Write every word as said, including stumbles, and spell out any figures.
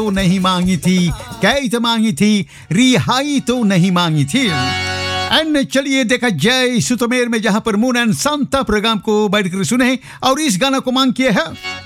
तो नहीं मांगी थी, कैद मांगी थी, रिहाई तो नहीं मांगी थी। एंड चलिए देखा जय सुतमेर में, जहां पर मून एंड सांता प्रोग्राम को बैठकर सुने और इस गाना को मांग किया है